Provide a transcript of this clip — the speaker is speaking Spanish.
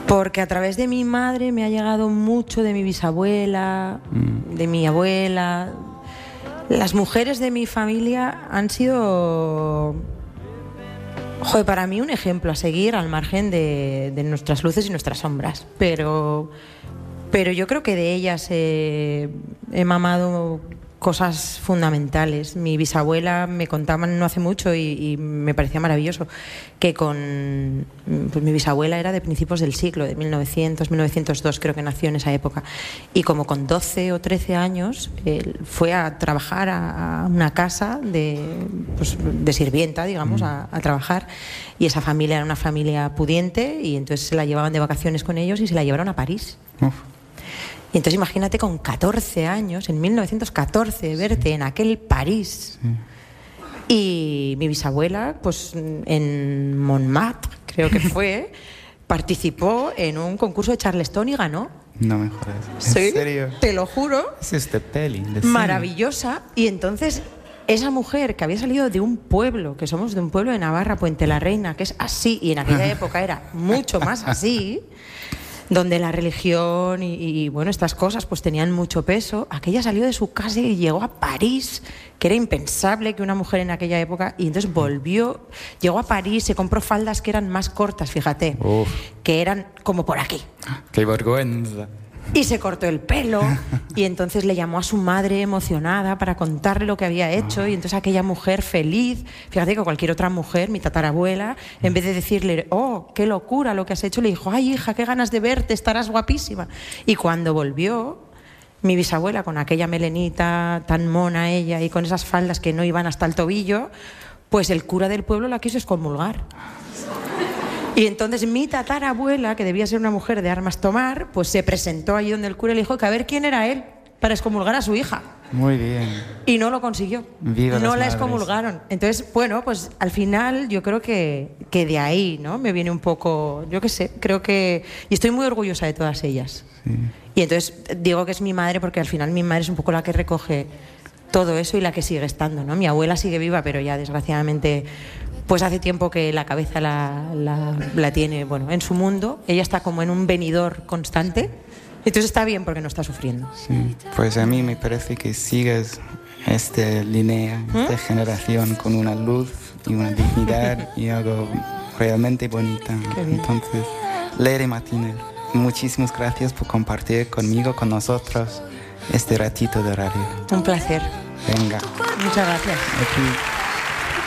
Porque a través de mi madre me ha llegado mucho de mi bisabuela, de mi abuela. Las mujeres de mi familia han sido, para mí un ejemplo a seguir al margen de nuestras luces y nuestras sombras. Pero yo creo que de ellas he mamado cosas fundamentales. Mi bisabuela me contaba no hace mucho y me parecía maravilloso que pues mi bisabuela era de principios del siglo, de 1900, 1902 creo que nació en esa época, y como con 12 o 13 años fue a trabajar a una casa de sirvienta, digamos, a trabajar, y esa familia era una familia pudiente y entonces se la llevaban de vacaciones con ellos y se la llevaron a París. Y entonces imagínate con 14 años, en 1914, verte en aquel París. Y mi bisabuela, pues en Montmartre, creo que fue, participó en un concurso de Charleston y ganó. No me jodas. ¿En serio? Te lo juro. Es esta peli. Maravillosa. Y entonces esa mujer que había salido de un pueblo, que somos de un pueblo de Navarra, Puente la Reina, que es así, y en aquella época era mucho más así, donde la religión y bueno, estas cosas pues tenían mucho peso. Aquella salió de su casa y llegó a París, que era impensable que una mujer en aquella época, y entonces volvió, llegó a París, se compró faldas que eran más cortas, fíjate, que eran como por aquí. ¡Qué vergüenza! Y se cortó el pelo y entonces le llamó a su madre emocionada para contarle lo que había hecho, y entonces aquella mujer feliz, fíjate que cualquier otra mujer, mi tatarabuela, en vez de decirle, oh, qué locura lo que has hecho, le dijo, ay hija, qué ganas de verte, estarás guapísima. Y cuando volvió, mi bisabuela con aquella melenita tan mona ella y con esas faldas que no iban hasta el tobillo, pues el cura del pueblo la quiso excomulgar. Y entonces mi tatarabuela, que debía ser una mujer de armas tomar, pues se presentó allí donde el cura y le dijo que a ver quién era él para excomulgar a su hija. Muy bien. Y no lo consiguió. Viva no las la madres. Excomulgaron. Entonces, bueno, pues al final yo creo que de ahí, ¿no? Me viene un poco, yo qué sé, creo que... Y estoy muy orgullosa de todas ellas. Sí. Y entonces digo que es mi madre porque al final mi madre es un poco la que recoge todo eso y la que sigue estando, ¿no? Mi abuela sigue viva, pero ya desgraciadamente... Pues hace tiempo que la cabeza la tiene, bueno, en su mundo. Ella está como en un venidor constante. Entonces está bien porque no está sufriendo. Sí, pues a mí me parece que sigues esta línea, esta generación con una luz y una dignidad y algo realmente bonita. Entonces, Leire Martínez, muchísimas gracias por compartir conmigo, con nosotros, este ratito de radio. Un placer. Venga. Muchas gracias. Aquí.